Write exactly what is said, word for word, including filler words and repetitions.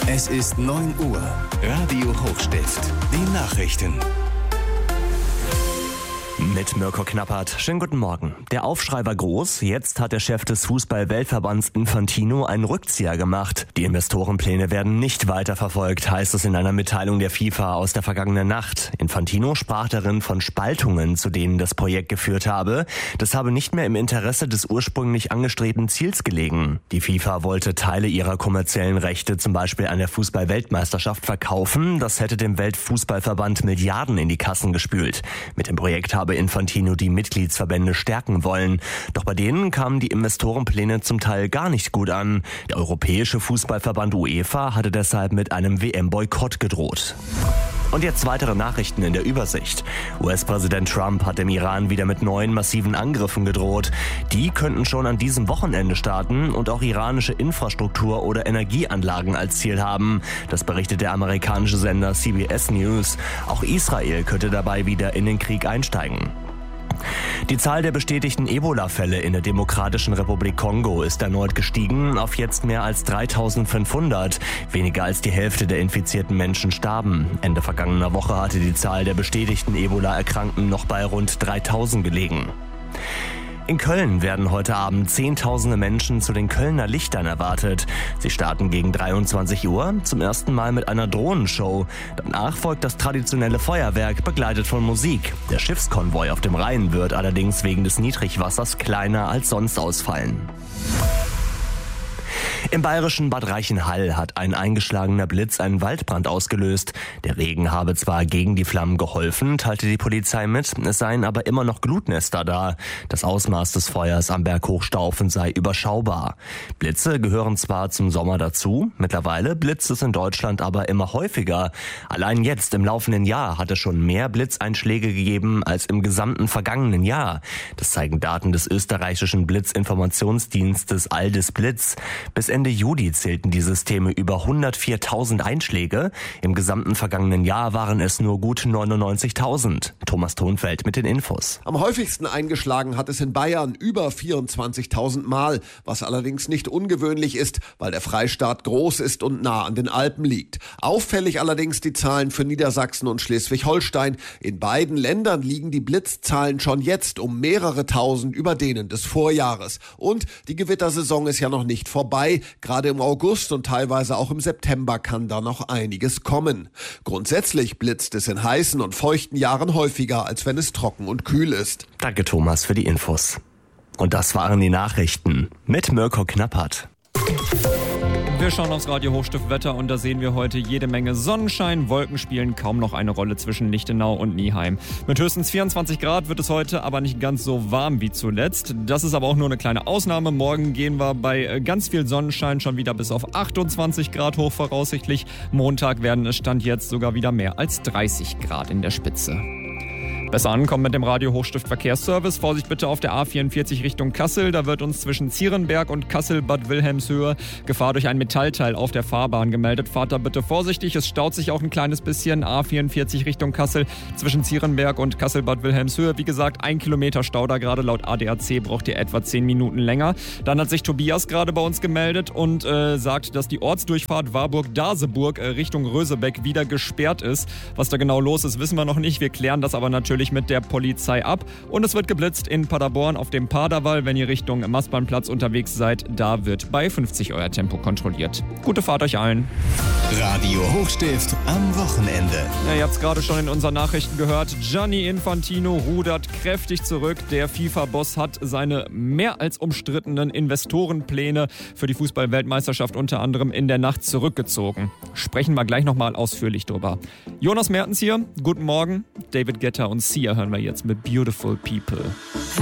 Es ist neun Uhr. Radio Hochstift. Die Nachrichten. Mit Mirko Knappert. Schönen guten Morgen. Der Aufschrei war groß. Jetzt hat der Chef des Fußball-Weltverbands Infantino einen Rückzieher gemacht. Die Investorenpläne werden nicht weiterverfolgt, heißt es in einer Mitteilung der FIFA aus der vergangenen Nacht. Infantino sprach darin von Spaltungen, zu denen das Projekt geführt habe. Das habe nicht mehr im Interesse des ursprünglich angestrebten Ziels gelegen. Die FIFA wollte Teile ihrer kommerziellen Rechte, zum Beispiel an der Fußball-Weltmeisterschaft, verkaufen. Das hätte dem Weltfußballverband Milliarden in die Kassen gespült. Mit dem Projekt habe Infantino die Mitgliedsverbände stärken wollen. Doch bei denen kamen die Investorenpläne zum Teil gar nicht gut an. Der Europäische Fußballverband UEFA hatte deshalb mit einem W M-Boykott gedroht. Und jetzt weitere Nachrichten in der Übersicht. U S-Präsident Trump hat dem Iran wieder mit neuen massiven Angriffen gedroht. Die könnten schon an diesem Wochenende starten und auch iranische Infrastruktur oder Energieanlagen als Ziel haben. Das berichtet der amerikanische Sender C B S News. Auch Israel könnte dabei wieder in den Krieg einsteigen. Die Zahl der bestätigten Ebola-Fälle in der Demokratischen Republik Kongo ist erneut gestiegen auf jetzt mehr als dreitausendfünfhundert. Weniger als die Hälfte der infizierten Menschen starben. Ende vergangener Woche hatte die Zahl der bestätigten Ebola-Erkrankten noch bei rund dreitausend gelegen. In Köln werden heute Abend Zehntausende Menschen zu den Kölner Lichtern erwartet. Sie starten gegen dreiundzwanzig Uhr, zum ersten Mal mit einer Drohnenshow. Danach folgt das traditionelle Feuerwerk, begleitet von Musik. Der Schiffskonvoi auf dem Rhein wird allerdings wegen des Niedrigwassers kleiner als sonst ausfallen. Im bayerischen Bad Reichenhall hat ein eingeschlagener Blitz einen Waldbrand ausgelöst. Der Regen habe zwar gegen die Flammen geholfen, teilte die Polizei mit, es seien aber immer noch Glutnester da. Das Ausmaß des Feuers am Berg Hochstaufen sei überschaubar. Blitze gehören zwar zum Sommer dazu, mittlerweile blitzt es in Deutschland aber immer häufiger. Allein jetzt im laufenden Jahr hat es schon mehr Blitzeinschläge gegeben als im gesamten vergangenen Jahr. Das zeigen Daten des österreichischen Blitzinformationsdienstes Aldis Blitz. Bis Ende Juli zählten die Systeme über hundertviertausend Einschläge. Im gesamten vergangenen Jahr waren es nur gut neunundneunzigtausend. Thomas Thonfeld mit den Infos. Am häufigsten eingeschlagen hat es in Bayern über vierundzwanzigtausend Mal, was allerdings nicht ungewöhnlich ist, weil der Freistaat groß ist und nah an den Alpen liegt. Auffällig allerdings die Zahlen für Niedersachsen und Schleswig-Holstein. In beiden Ländern liegen die Blitzzahlen schon jetzt um mehrere tausend über denen des Vorjahres. Und die Gewittersaison ist ja noch nicht vorbei. Gerade im August und teilweise auch im September kann da noch einiges kommen. Grundsätzlich blitzt es in heißen und feuchten Jahren häufiger, als wenn es trocken und kühl ist. Danke Thomas für die Infos. Und das waren die Nachrichten mit Mirko Knappert. Wir schauen aufs Radio Hochstift Wetter und da sehen wir heute jede Menge Sonnenschein. Wolken spielen kaum noch eine Rolle zwischen Lichtenau und Nieheim. Mit höchstens vierundzwanzig Grad wird es heute aber nicht ganz so warm wie zuletzt. Das ist aber auch nur eine kleine Ausnahme. Morgen gehen wir bei ganz viel Sonnenschein schon wieder bis auf achtundzwanzig Grad hoch voraussichtlich. Montag werden es Stand jetzt sogar wieder mehr als dreißig Grad in der Spitze. Besser ankommen mit dem Radio Hochstift Verkehrsservice. Vorsicht bitte auf der A vierundvierzig Richtung Kassel. Da wird uns zwischen Zierenberg und Kassel-Bad Wilhelmshöhe Gefahr durch ein Metallteil auf der Fahrbahn gemeldet. Fahrt da bitte vorsichtig. Es staut sich auch ein kleines bisschen. A vierundvierzig Richtung Kassel zwischen Zierenberg und Kassel-Bad Wilhelmshöhe. Wie gesagt, ein Kilometer Stau da gerade. Laut A D A C braucht ihr etwa zehn Minuten länger. Dann hat sich Tobias gerade bei uns gemeldet und äh, sagt, dass die Ortsdurchfahrt Warburg-Daseburg äh, Richtung Rösebeck wieder gesperrt ist. Was da genau los ist, wissen wir noch nicht. Wir klären das aber natürlich mit der Polizei ab. Und es wird geblitzt in Paderborn auf dem Paderwall. Wenn ihr Richtung Mastbahnplatz unterwegs seid, da wird bei fünfzig euer Tempo kontrolliert. Gute Fahrt euch allen. Radio Hochstift am Wochenende. Ja, ihr habt es gerade schon in unseren Nachrichten gehört. Gianni Infantino rudert kräftig zurück. Der FIFA-Boss hat seine mehr als umstrittenen Investorenpläne für die Fußball-Weltmeisterschaft unter anderem in der Nacht zurückgezogen. Sprechen wir gleich nochmal ausführlich drüber. Jonas Mertens hier. Guten Morgen. David Guetta und Sia hören wir jetzt mit Beautiful People.